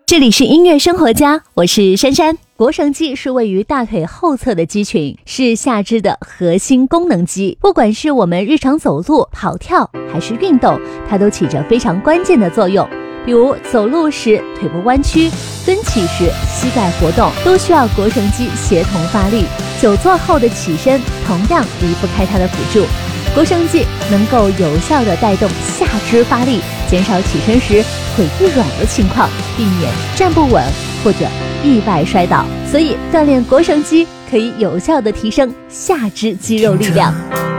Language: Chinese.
这里是音乐生活家，我是珊珊。腘绳肌是位于大腿后侧的肌群，是下肢的核心功能肌。不管是我们日常走路、跑跳还是运动，它都起着非常关键的作用。比如走路时腿部弯曲，蹲起时膝盖活动，都需要腘绳肌协同发力。久坐后的起身同样离不开它的辅助。腘绳肌能够有效地带动下肢发力，减少起身时腿一软的情况，避免站不稳或者意外摔倒。所以锻炼腘绳肌可以有效地提升下肢肌肉力量。